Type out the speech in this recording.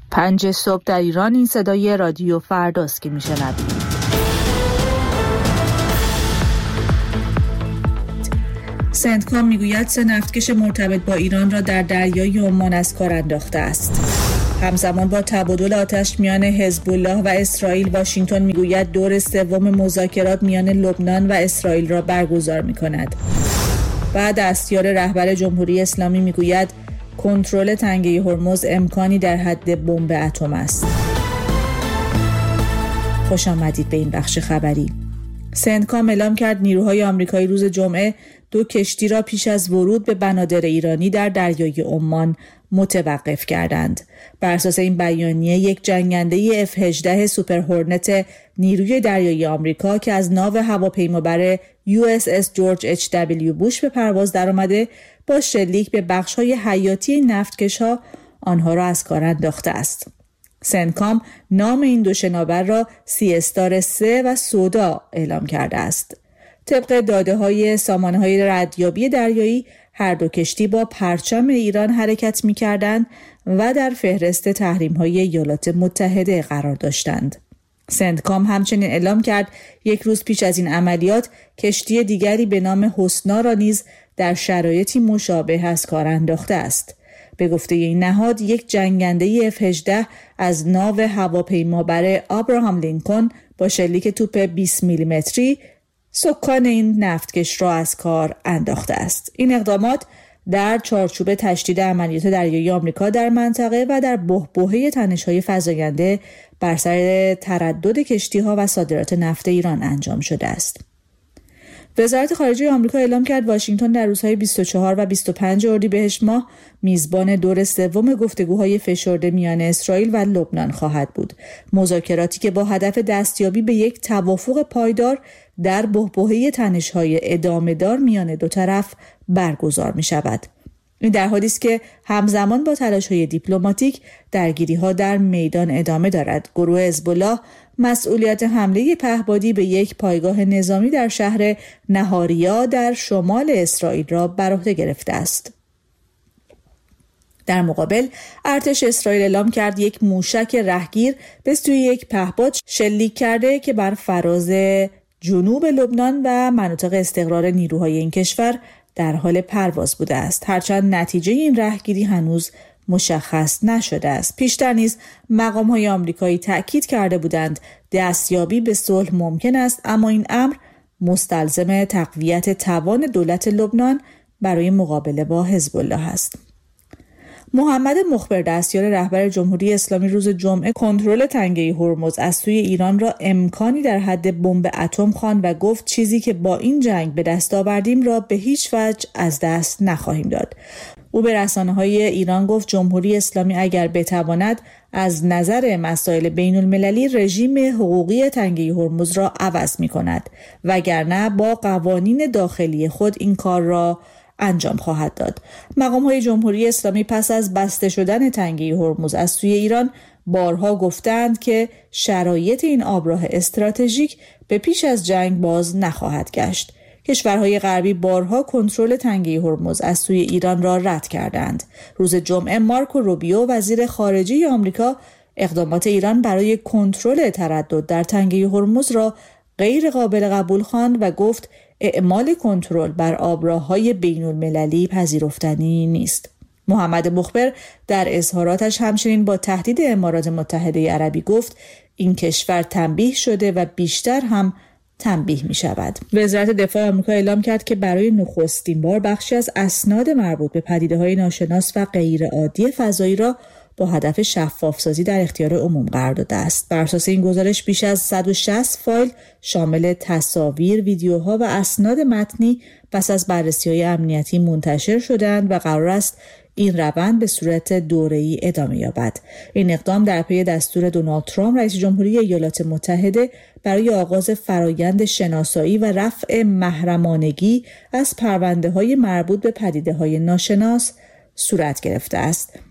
5 صبح در ایران. این صدای رادیو فرداست که میشنوید. سندکام میگوید 3 نفتکش مرتبط با ایران را در دریای عمان از کار انداخته است. همزمان با تبادل آتش میان حزب الله و اسرائیل، واشنگتن میگوید دور سوم مذاکرات میان لبنان و اسرائیل را برگزار میکند. و دستیار رهبر جمهوری اسلامی میگوید کنترل تنگه هرمز امکانی در حد بمب اتم است. خوش آمدید به این بخش خبری. سندکام اعلام کرد نیروهای آمریکایی روز جمعه 2 کشتی را پیش از ورود به بنادر ایرانی در دریای عمان متوقف کردند. بر اساس این بیانیه یک جنگنده F-18 سوپر هورنت نیروی دریایی آمریکا که از ناو هواپیمابر USS جورج H.W. بوش به پرواز درآمده با شلیک به بخش‌های حیاتی نفتکش‌ها آنها را از کار انداخته است. سندکام نام این 2 شناور را سی استار 3 و سودا اعلام کرده است. طبق داده‌های سامانه‌های ردیابی دریایی هر 2 کشتی با پرچم ایران حرکت می‌کردند و در فهرست تحریم‌های ایالات متحده قرار داشتند. سندکام همچنین اعلام کرد 1 روز پیش از این عملیات کشتی دیگری به نام حسنا را نیز در شرایطی مشابه از کار انداخته است. به گفته این نهاد یک جنگنده F-18 از ناو هواپیمابر آبراهام لینکن با شلیک توپ 20 میلیمتری سکان این نفتکش را از کار انداخته است. این اقدامات در چارچوب تشدید عملیات دریایی آمریکا در منطقه و در بحبوحه تنش‌های فزاینده بر سر تردد کشتی‌ها و صادرات نفت ایران انجام شده است. وزارت خارجه آمریکا اعلام کرد واشنگتن در روزهای 24 و 25 اردیبهشت ماه میزبان دور سوم گفتگوهای فشرده میان اسرائیل و لبنان خواهد بود. مذاکراتی که با هدف دستیابی به یک توافق پایدار در بحبوحه تنش‌های ادامه‌دار میان 2 طرف برگزار می‌شود. این در حالی است که همزمان با تلاش‌های دیپلماتیک درگیری‌ها در میدان ادامه دارد. گروه حزب الله مسئولیت حمله پهپادی به یک پایگاه نظامی در شهر نهاریا در شمال اسرائیل را بر عهده گرفته است. در مقابل ارتش اسرائیل اعلام کرد یک موشک رهگیر به سوی یک پهپاد شلیک کرده که بر فراز جنوب لبنان و مناطق استقرار نیروهای این کشور در حال پرواز بوده است. هرچند نتیجه این رهگیری هنوز مشخص نشده است. پیشتر نیز مقام‌های آمریکایی تأکید کرده بودند دستیابی به صلح ممکن است، اما این امر مستلزم تقویت توان دولت لبنان برای مقابله با حزب الله است. محمد مخبر دستیار رهبر جمهوری اسلامی روز جمعه کنترل تنگه هرمز از سوی ایران را امکانی در حد بمب اتم خواند و گفت چیزی که با این جنگ به دست آوردیم را به هیچ وجه از دست نخواهیم داد. او به رسانه‌های ایران گفت جمهوری اسلامی اگر بتواند از نظر مسائل بین المللی رژیم حقوقی تنگه هرمز را عوض می‌کند، وگرنه با قوانین داخلی خود این کار را انجام خواهد داد. مقام‌های جمهوری اسلامی پس از بسته شدن تنگه هرمز از سوی ایران بارها گفتند که شرایط این آبراه استراتژیک به پیش از جنگ باز نخواهد گشت. کشورهای غربی بارها کنترل تنگه هرمز از سوی ایران را رد کردند. روز جمعه مارکو روبیو وزیر خارجه آمریکا اقدامات ایران برای کنترل تردد در تنگه هرمز را غیر قابل قبول خواند و گفت اعمال کنترل بر آبراه‌های بین‌المللی پذیرفتنی نیست. محمد مخبر در اظهاراتش همچنین با تهدید امارات متحده عربی گفت این کشور تنبیه شده و بیشتر هم تنبیه می شود. وزارت دفاع آمریکا اعلام کرد که برای نخستین بار بخشی از اسناد مربوط به پدیده‌های ناشناس و غیر عادی فضایی را با هدف شفاف‌سازی در اختیار عموم قرار داده است. بر اساس این گزارش بیش از 160 فایل شامل تصاویر، ویدیوها و اسناد متنی پس از بررسی‌های امنیتی منتشر شدند و قرار است این روند به صورت دوره‌ای ادامه یابد. این اقدام در پی دستور دونالد ترامپ رئیس جمهوری ایالات متحده برای آغاز فرایند شناسایی و رفع محرمانگی از پرونده‌های مربوط به پدیده‌های ناشناس صورت گرفته است.